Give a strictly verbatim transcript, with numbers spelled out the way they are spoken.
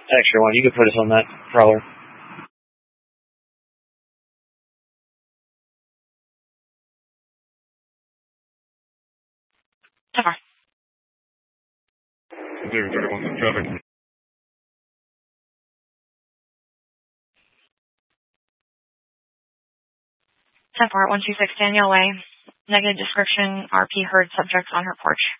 Extra one. You can put us on that crawler. Tower. Zero thirty-one, traffic. ten four, one two six Danielle Way. Negative description, R P heard subjects on her porch.